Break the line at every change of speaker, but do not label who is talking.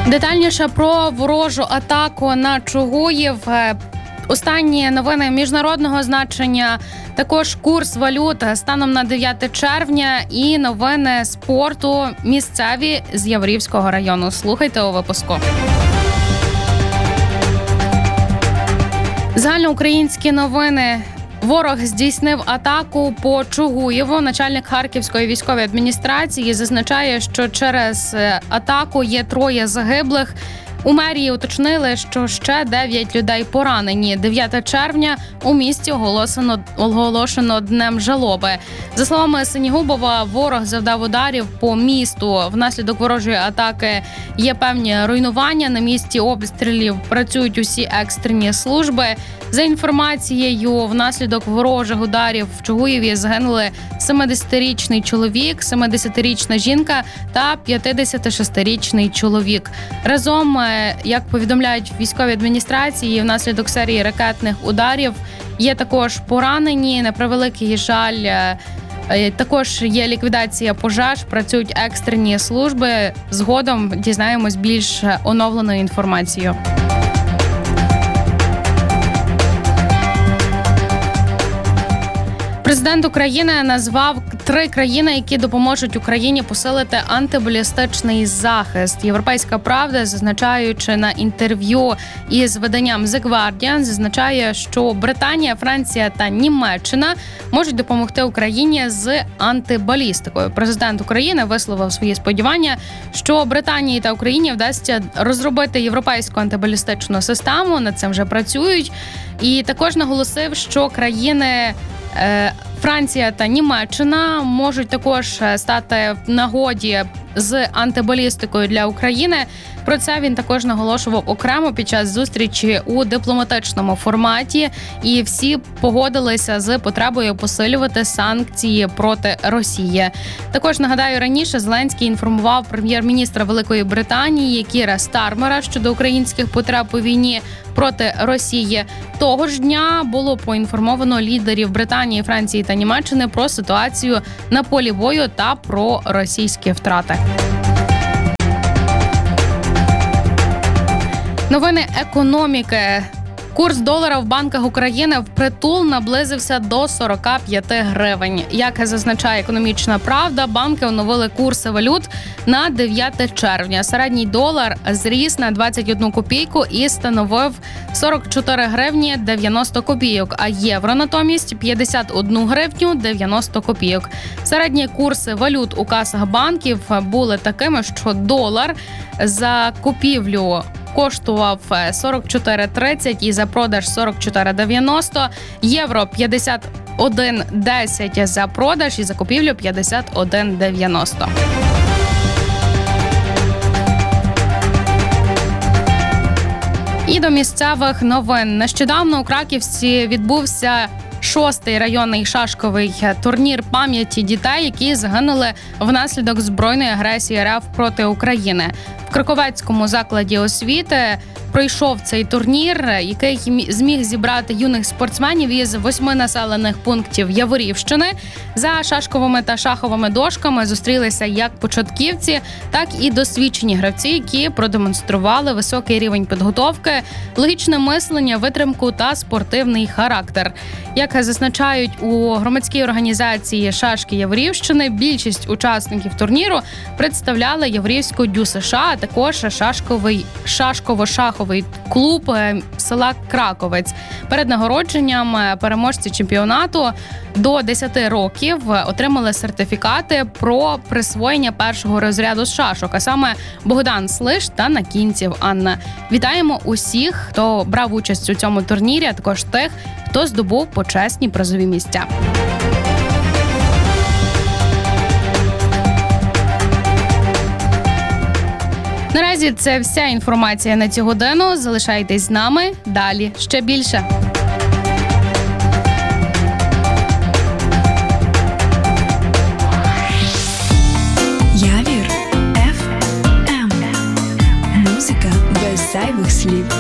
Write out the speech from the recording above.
Детальніше про ворожу атаку на Чугуїв. Останні новини міжнародного значення, також курс валют станом на 9 червня і новини спорту місцеві з Яворівського району. Слухайте у випуску. Загальноукраїнські новини. Ворог здійснив атаку по Чугуєву. Начальник Харківської військової адміністрації зазначає, що через атаку є 3 загиблих. У мерії уточнили, що ще 9 людей поранені. 9 червня у місті оголошено Днем жалоби. За словами Синігубова, ворог завдав ударів по місту. Внаслідок ворожої атаки є певні руйнування. На місці обстрілів працюють усі екстрені служби. За інформацією, внаслідок ворожих ударів в Чугуєві загинули 70-річний чоловік, 70-річна жінка та 56-річний чоловік. Разом, як повідомляють в військовій адміністрації, внаслідок серії ракетних ударів є також поранені. На превеликий жаль, також є ліквідація пожеж, працюють екстрені служби. Згодом дізнаємось більш оновленою інформацією. Президент України назвав 3 країни, які допоможуть Україні посилити антибалістичний захист. Європейська правда, зазначаючи на інтерв'ю із виданням The Guardian, зазначає, що Британія, Франція та Німеччина можуть допомогти Україні з антибалістикою. Президент України висловив свої сподівання, що Британії та Україні вдасться розробити європейську антибалістичну систему. Над цим вже працюють. І також наголосив, що країни Франція та Німеччина можуть також стати в нагоді з антибалістикою для України. Про це він також наголошував окремо під час зустрічі у дипломатичному форматі. І всі погодилися з потребою посилювати санкції проти Росії. Також, нагадаю, раніше Зеленський інформував прем'єр-міністра Великої Британії Кіра Стармера щодо українських потреб у війні проти Росії. Того ж дня було поінформовано лідерів Британії, Франції та Німеччини про ситуацію на полі бою та про російські втрати. Новини економіки. Курс долара в банках України впритул наблизився до 45 гривень. Як зазначає «Економічна правда», банки оновили курси валют на 9 червня. Середній долар зріс на 21 копійку і становив 44 гривні 90 копійок, а євро натомість 51 гривню 90 копійок. Середні курси валют у касах банків були такими, що долар за купівлю коштував 44.30 і за продаж 44.90, євро 51.10 за продаж і за купівлю 51.90. І до місцевих новин. Нещодавно у Краківці відбувся 6-й районний шашковий турнір пам'яті дітей, які загинули внаслідок збройної агресії РФ проти України. В Краковецькому закладі освіти пройшов цей турнір, який зміг зібрати юних спортсменів із 8 населених пунктів Яворівщини. За шашковими та шаховими дошками зустрілися як початківці, так і досвідчені гравці, які продемонстрували високий рівень підготовки, логічне мислення, витримку та спортивний характер. Як зазначають у громадській організації «Шашки Яворівщини», більшість учасників турніру представляли Яворівську ДЮСШ, а також шашково-шаховий клуб села Краковець. Перед нагородженням переможці чемпіонату до 10 років отримали сертифікати про присвоєння першого розряду з шашок, а саме Богдан Слиш та Накінців Анна. Вітаємо усіх, хто брав участь у цьому турнірі, а також тих, хто здобув почесні призові місця. Наразі це вся інформація на цю годину. Залишайтесь з нами. Далі ще більше.
Явір FM. Музика без зайвих слів.